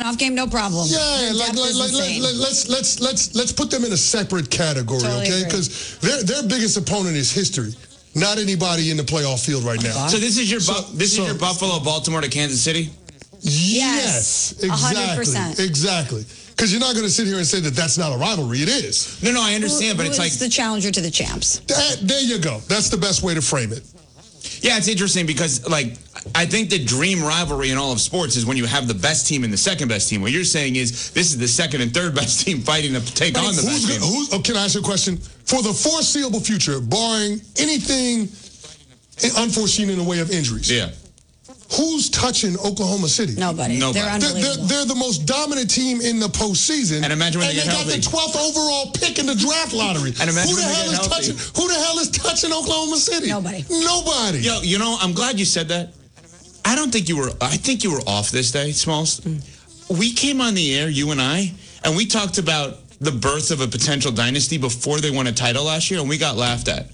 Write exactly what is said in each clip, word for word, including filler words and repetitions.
playoff game, no problem. Yeah, like, like, like let, let, let's let's let's let's put them in a separate category, totally okay? Because their their biggest opponent is history, not anybody in the playoff field right now. So this is your so, this so, is your Buffalo, Baltimore to Kansas City. Yes, exactly, one hundred percent. Exactly. Because you're not going to sit here and say that that's not a rivalry. It is. No, no, I understand, who, but who it's like the challenger to the champs. That, there you go. That's the best way to frame it. Yeah, it's interesting because, like, I think the dream rivalry in all of sports is when you have the best team and the second best team. What you're saying is this is the second and third best team fighting to take but on the best team. Who's, oh, can I ask you a question? For the foreseeable future, barring anything unforeseen in the way of injuries, yeah. who's touching Oklahoma City? Nobody. Nobody. They're They're, they're, they're the most dominant team in the postseason. And imagine when and they, they get got healthy. the twelfth overall pick in the draft lottery. And imagine who the when hell they get is healthy. touching? Who the hell is touching Oklahoma City? Nobody. Nobody. Yo, you know, I'm glad you said that. I don't think you were. I think you were off this day, Smalls. Mm. We came on the air, you and I, and we talked about the birth of a potential dynasty before they won a title last year, and we got laughed at.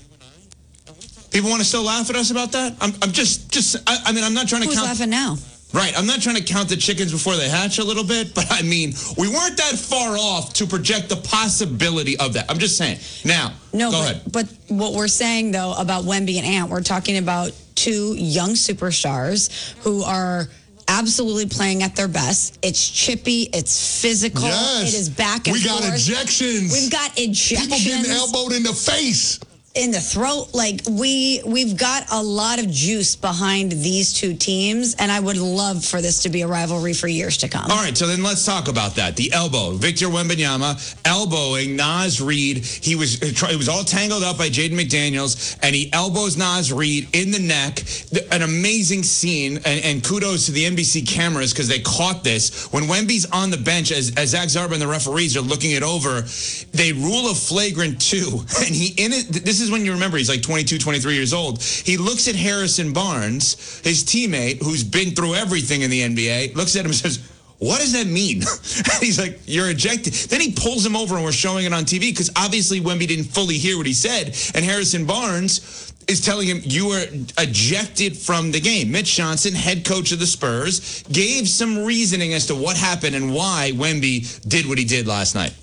People want to still laugh at us about that? I'm, I'm just, just. I, I mean, I'm not trying to Who's count. Who's laughing now? Right, I'm not trying to count the chickens before they hatch a little bit, but I mean, we weren't that far off to project the possibility of that. I'm just saying. Now, no, go but, ahead. But what we're saying, though, about Wemby and Ant, we're talking about two young superstars who are absolutely playing at their best. It's chippy, it's physical, yes. it is back and we forth. We got ejections. We've got ejections. People getting elbowed in the face. In the throat, like we we've got a lot of juice behind these two teams, and I would love for this to be a rivalry for years to come. All right, so then let's talk about that. The elbow, Victor Wembanyama elbowing Naz Reid. He was it was all tangled up by Jaden McDaniels, and he elbows Naz Reid in the neck. An amazing scene, and, and kudos to the N B C cameras because they caught this. When Wemby's on the bench, as, as Zach Zarba and the referees are looking it over, they rule a flagrant two, and he in it. This is This is when you remember he's like twenty-two, twenty-three years old. He looks at Harrison Barnes, his teammate, who's been through everything in the N B A, looks at him and says, what does that mean? He's like, you're ejected. Then he pulls him over and we're showing it on T V because obviously Wemby didn't fully hear what he said. And Harrison Barnes is telling him you were ejected from the game. Mitch Johnson, head coach of the Spurs, gave some reasoning as to what happened and why Wemby did what he did last night.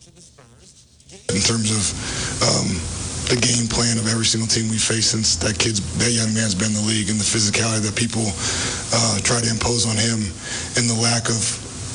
In terms of um, the game plan of every single team we face since that kid's, that young man's been in the league, and the physicality that people uh, try to impose on him, and the lack of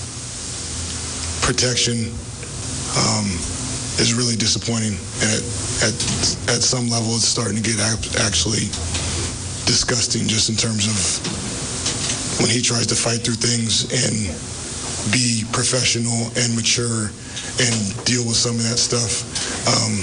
protection um, is really disappointing. And at, at at some level, it's starting to get actually disgusting, just in terms of when he tries to fight through things and be professional and mature and deal with some of that stuff. Um,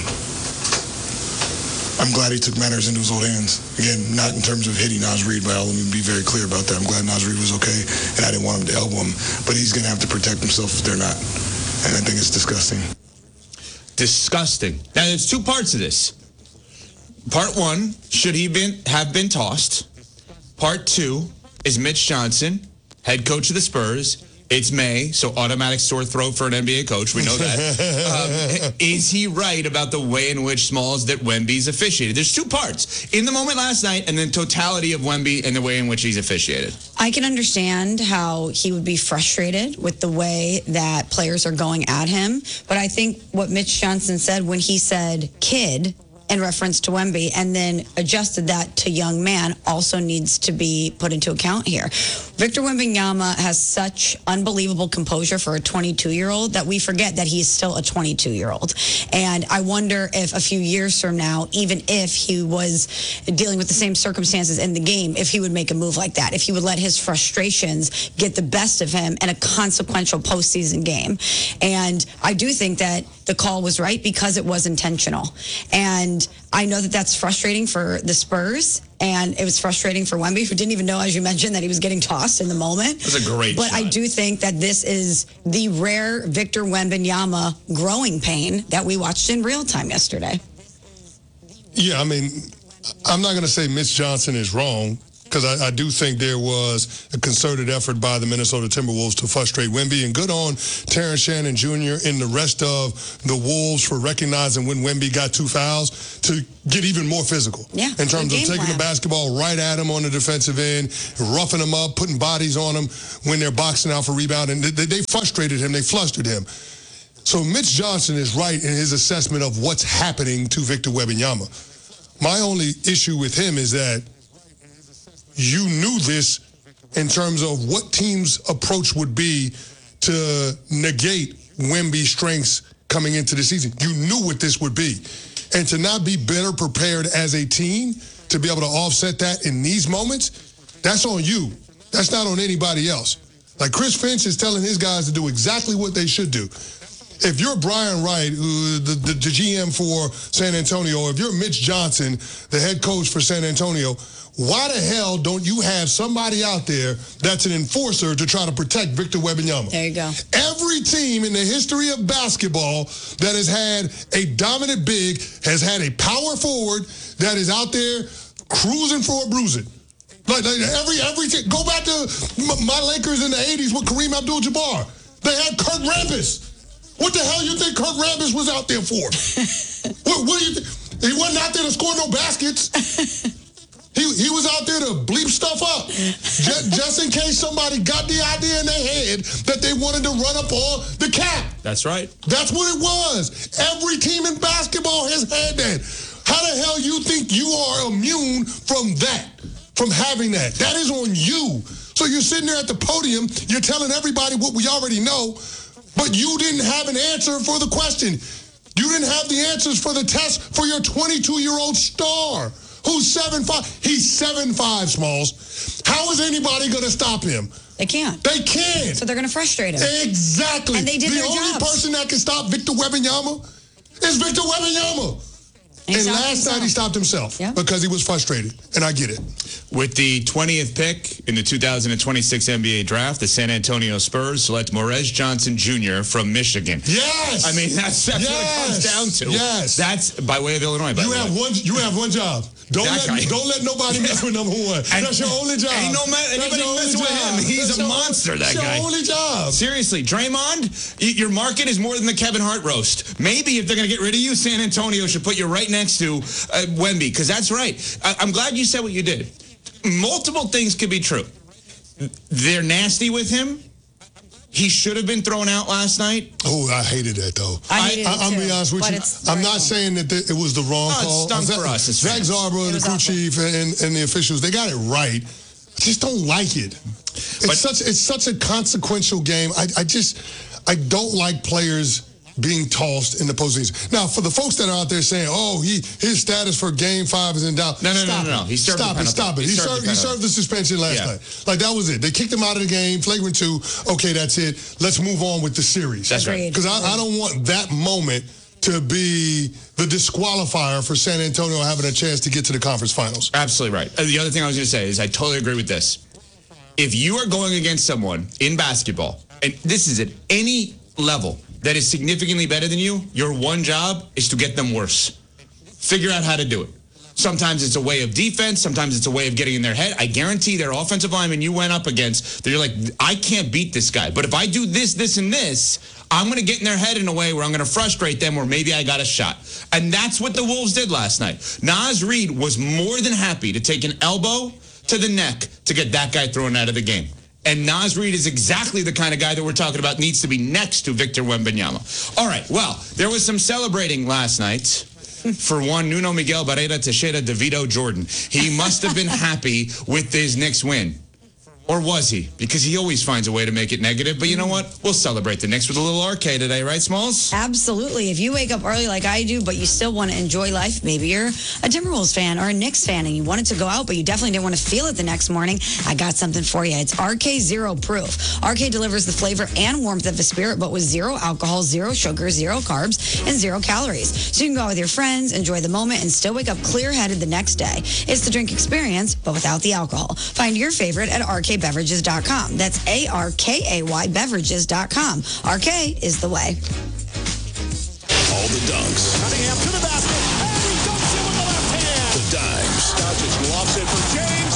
I'm glad he took matters into his own hands. Again, not in terms of hitting Naz Reid, but let me be very clear about that. I'm glad Naz Reid was okay, and I didn't want him to elbow him. But he's going to have to protect himself if they're not. And I think it's disgusting. Disgusting. Now, there's two parts of this. Part one, should he been have been tossed? Part two is Mitch Johnson, head coach of the Spurs. It's May, so automatic sore throat for an N B A coach. We know that. um, is he right about the way in which Smalls that Wemby's officiated? There's two parts. In the moment last night and then totality of Wemby and the way in which he's officiated. I can understand how he would be frustrated with the way that players are going at him. But I think what Mitch Johnson said when he said kid in reference to Wemby and then adjusted that to young man also needs to be put into account here. Victor Wembanyama has such unbelievable composure for a twenty-two-year-old that we forget that he's still a twenty-two-year-old. And I wonder if a few years from now, even if he was dealing with the same circumstances in the game, if he would make a move like that, if he would let his frustrations get the best of him in a consequential postseason game. And I do think that the call was right because it was intentional. And I know that that's frustrating for the Spurs, and it was frustrating for Wemby, who didn't even know, as you mentioned, that he was getting tossed in the moment. It was a great But shot. I do think that this is the rare Victor Wembanyama growing pain that we watched in real time yesterday. Yeah, I mean, I'm not going to say Mitch Johnson is wrong, because I, I do think there was a concerted effort by the Minnesota Timberwolves to frustrate Wemby. And good on Terrence Shannon Junior and the rest of the Wolves for recognizing when Wemby got two fouls to get even more physical. Yeah, in terms of taking plan. the basketball right at him on the defensive end, roughing him up, putting bodies on him when they're boxing out for rebound. And they, they frustrated him. They flustered him. So Mitch Johnson is right in his assessment of what's happening to Victor Wembanyama. My only issue with him is that you knew this in terms of what teams' approach would be to negate Wemby's strengths coming into the season. You knew what this would be. And to not be better prepared as a team to be able to offset that in these moments, that's on you. That's not on anybody else. Like Chris Finch is telling his guys to do exactly what they should do. If you're Brian Wright, who, the, the, the G M for San Antonio, or if you're Mitch Johnson, the head coach for San Antonio, why the hell don't you have somebody out there that's an enforcer to try to protect Victor Wembanyama? There you go. Every team in the history of basketball that has had a dominant big has had a power forward that is out there cruising for a bruising. Like, like every every team. Go back to my Lakers in the eighties with Kareem Abdul-Jabbar. They had Kurt Rambis. What the hell you think Kurt Rambis was out there for? what, what do you think? He wasn't out there to score no baskets. He he was out there to bleep stuff up, just, just in case somebody got the idea in their head that they wanted to run up on the cap. That's right. That's what it was. Every team in basketball has had that. How the hell you think you are immune from that, from having that? That is on you. So you're sitting there at the podium, you're telling everybody what we already know, but you didn't have an answer for the question. You didn't have the answers for the test for your twenty-two-year-old star. Who's seven five? He's seven five, Smalls. How is anybody going to stop him? They can't. They can't. So they're going to frustrate him. Exactly. And they did the their only jobs. person that can stop Victor Wembanyama is Victor Wembanyama. And, and last himself. night he stopped himself yeah. because he was frustrated, and I get it. With the twentieth pick in the two thousand twenty-six N B A draft, the San Antonio Spurs select Morez Johnson Junior from Michigan. Yes. I mean, that's, that's yes. what it comes down to. Yes. That's by way of Illinois, by You the have way. one. You have one job. Don't That let guy. don't let nobody mess with number one. And That's your only job. Ain't no ma- anybody your mess only with job. him. He's That's a your monster, only, that that's guy. Your only job. Seriously, Draymond, y- your market is more than the Kevin Hart roast. Maybe if they're going to get rid of you, San Antonio should put you right next to uh, Wemby, because that's right. I- I'm glad you said what you did. Multiple things could be true. They're nasty with him. He should have been thrown out last night. Oh, I hated that though. I hated I, it I'm too, be honest with but you. it's I'm very not cool. saying that the, it was the wrong No, it call. stunk Zach, for us as Zach fans. Zarba, It the was crew awful. chief, and, and the officials, they got it right. I just don't like it. It's But- such it's such a consequential game. I, I just I don't like players being tossed in the postseason. Now, for the folks that are out there saying, "Oh, he his status for Game Five is in doubt," No, no, no, stop no, no. it. He served the stop it. penalty. Stop it. He He, served the served. He penalty. served the suspension last Yeah. night. Like that was it. They kicked him out of the game. Flagrant two. Okay, that's it. Let's move on with the series. That's right. Agreed. Because I, I don't want that moment to be the disqualifier for San Antonio having a chance to get to the conference finals. Absolutely right. Uh, The other thing I was going to say is I totally agree with this. If you are going against someone in basketball, and this is at any level, that is significantly better than you, your one job is to get them worse. Figure out how to do it. Sometimes it's a way of defense. Sometimes it's a way of getting in their head. I guarantee their offensive lineman you went up against, they're like, I can't beat this guy. But if I do this, this, and this, I'm going to get in their head in a way where I'm going to frustrate them, or maybe I got a shot. And that's what the Wolves did last night. Naz Reid was more than happy to take an elbow to the neck to get that guy thrown out of the game. And Naz Reid is exactly the kind of guy that we're talking about needs to be next to Victor Wembanyama. All right, well, there was some celebrating last night for one Nuno Miguel Barreira Teixeira DeVito Jordan. He must have been happy with his Knicks win. Or was he? Because he always finds a way to make it negative. But you know what? We'll celebrate the Knicks with a little arcade today, right, Smalls? Absolutely. If you wake up early like I do, but you still want to enjoy life, maybe you're a Timberwolves fan or a Knicks fan and you wanted to go out, but you definitely didn't want to feel it the next morning, I got something for you. It's R K Zero Proof. R K delivers the flavor and warmth of a spirit, but with zero alcohol, zero sugar, zero carbs, and zero calories. So you can go out with your friends, enjoy the moment, and still wake up clear-headed the next day. It's the drink experience, but without the alcohol. Find your favorite at R K beverages dot com. That's A R K A Y beverages dot com. R K is the way. All the dunks. Cunningham to the basket, and he dunks it with the left hand. The dimes. Doncic lobs it for James.